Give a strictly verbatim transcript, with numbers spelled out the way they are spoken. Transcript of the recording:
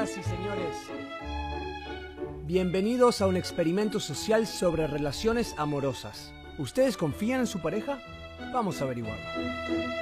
Señoras y señores, bienvenidos a un experimento social sobre relaciones amorosas. ¿Ustedes confían en su pareja? Vamos a averiguarlo.